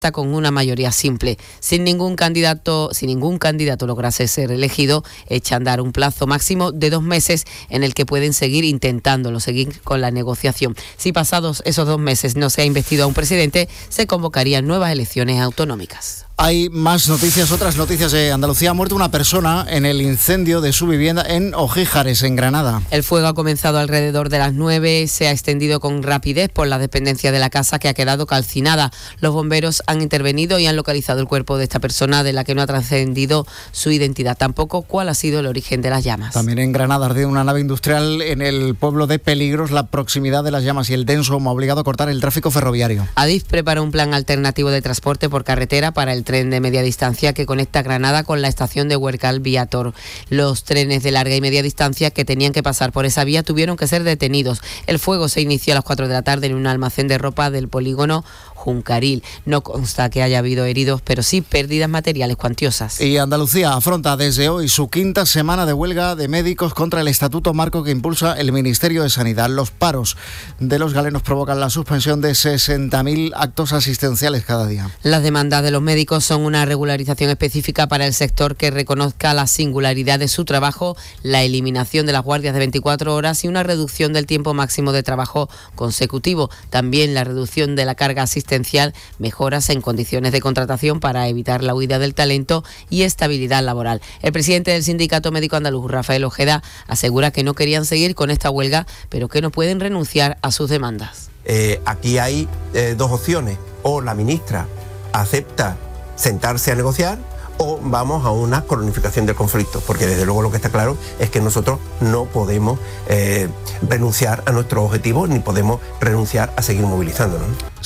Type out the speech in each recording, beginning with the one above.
con una mayoría simple. Si ningún candidato lograse ser elegido, echa a andar un plazo máximo de 2 meses en el que pueden seguir intentándolo, seguir con la negociación. Si pasados esos 2 meses no se ha investido a un presidente, se convocarían nuevas elecciones autonómicas. Hay más noticias, otras noticias de Andalucía. Ha muerto una persona en el incendio de su vivienda en Ojíjares, en Granada. El fuego ha comenzado alrededor de las 9, se ha extendido con rapidez por la dependencia de la casa, que ha quedado calcinada. Los bomberos han intervenido y han localizado el cuerpo de esta persona, de la que no ha trascendido su identidad, tampoco cuál ha sido el origen de las llamas. También en Granada ardió una nave industrial en el pueblo de Peligros. La proximidad de las llamas y el denso humo ha obligado a cortar el tráfico ferroviario. Adif prepara un plan alternativo de transporte por carretera para el tren de media distancia que conecta Granada con la estación de Huércal Viator. Los trenes de larga y media distancia que tenían que pasar por esa vía tuvieron que ser detenidos. El fuego se inició a las 4 de la tarde en un almacén de ropa del polígono Juncaril. No consta que haya habido heridos, pero sí pérdidas materiales cuantiosas. Y Andalucía afronta desde hoy su 5ª semana de huelga de médicos contra el estatuto marco que impulsa el Ministerio de Sanidad. Los paros de los galenos provocan la suspensión de 60.000 actos asistenciales cada día. Las demandas de los médicos son una regularización específica para el sector que reconozca la singularidad de su trabajo, la eliminación de las guardias de 24 horas y una reducción del tiempo máximo de trabajo consecutivo. También la reducción de la carga asistencial, mejoras en condiciones de contratación para evitar la huida del talento y estabilidad laboral. El presidente del Sindicato Médico Andaluz, Rafael Ojeda, asegura que no querían seguir con esta huelga, pero que no pueden renunciar a sus demandas. Aquí hay 2 opciones: o la ministra acepta sentarse a negociar, o vamos a una cronificación del conflicto, porque desde luego lo que está claro es que nosotros no podemos renunciar a nuestros objetivos, ni podemos renunciar a seguir movilizándonos.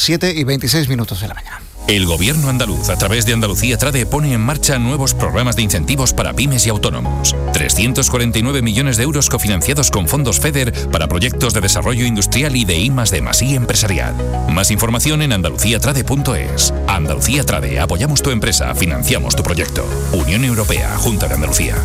7:26 de la mañana. El Gobierno andaluz, a través de Andalucía Trade, pone en marcha nuevos programas de incentivos para pymes y autónomos. 349 millones de euros cofinanciados con fondos FEDER para proyectos de desarrollo industrial y de I+D+I empresarial. Más información en andaluciatrade.es. Andalucía Trade, apoyamos tu empresa, financiamos tu proyecto. Unión Europea, Junta de Andalucía.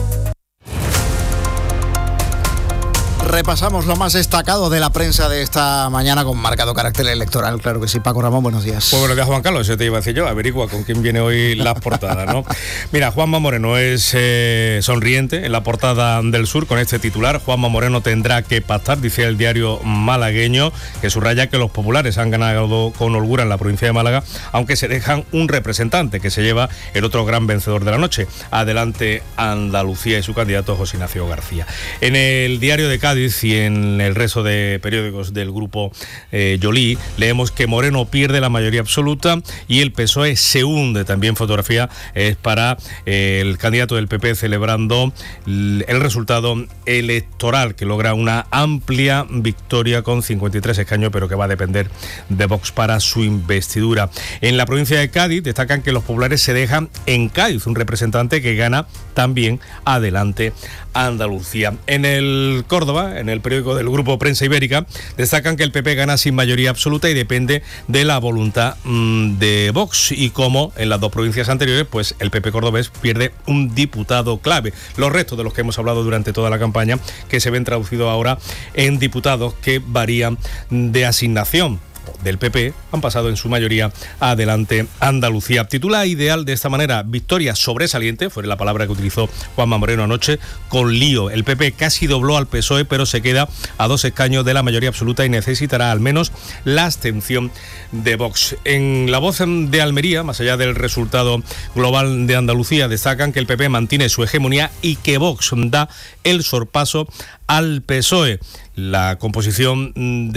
Repasamos lo más destacado de la prensa de esta mañana con marcado carácter electoral. Claro que sí. Paco Ramón, buenos días. Pues buenos días, Juan Carlos. Eso te iba a decir yo. Averigua con quién viene hoy las portadas, ¿no? Mira, Juanma Moreno es sonriente en la portada del Sur con este titular: Juanma Moreno tendrá que pactar, dice el diario malagueño, que subraya que los populares han ganado con holgura en la provincia de Málaga, aunque se dejan un representante que se lleva el otro gran vencedor de la noche. Adelante Andalucía y su candidato José Ignacio García. En el diario de Cádiz y en el resto de periódicos del grupo Yolí leemos que Moreno pierde la mayoría absoluta y el PSOE se hunde. También fotografía es para el candidato del PP celebrando el resultado electoral, que logra una amplia victoria con 53 escaños, pero que va a depender de Vox para su investidura. En la provincia de Cádiz destacan que los populares se dejan en Cádiz un representante que gana también Adelante Andalucía. En el Córdoba, en el periódico del Grupo Prensa Ibérica, destacan que el PP gana sin mayoría absoluta y depende de la voluntad de Vox, y como en las 2 provincias anteriores, pues el PP cordobés pierde un diputado clave. Los restos de los que hemos hablado durante toda la campaña, que se ven traducidos ahora en diputados que varían de asignación del PP, han pasado en su mayoría a Adelante Andalucía. Titula Ideal de esta manera: victoria sobresaliente, fue la palabra que utilizó Juanma Moreno anoche, con lío. El PP casi dobló al PSOE, pero se queda a 2 escaños de la mayoría absoluta y necesitará al menos la abstención de Vox. En La Voz de Almería, más allá del resultado global de Andalucía, destacan que el PP mantiene su hegemonía y que Vox da el sorpaso al PSOE. La composición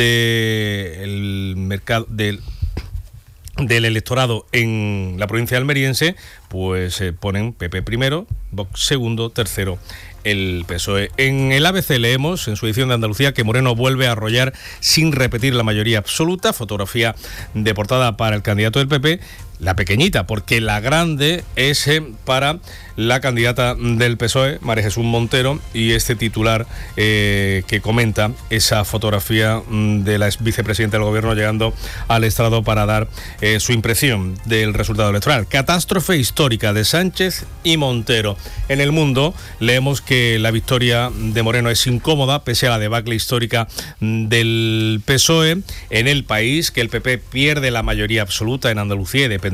del mercado del electorado en la provincia almeriense, pues ponen PP primero, Vox segundo, tercero el PSOE. En el ABC leemos, en su edición de Andalucía, que Moreno vuelve a arrollar sin repetir la mayoría absoluta. Fotografía de portada para el candidato del PP, la pequeñita, porque la grande es para la candidata del PSOE, María Jesús Montero, y este titular que comenta esa fotografía de la ex vicepresidenta del gobierno llegando al estrado para dar su impresión del resultado electoral. Catástrofe histórica de Sánchez y Montero. En El Mundo leemos que que la victoria de Moreno es incómoda, pese a la debacle histórica del PSOE en el país, que el PP pierde la mayoría absoluta en Andalucía y depende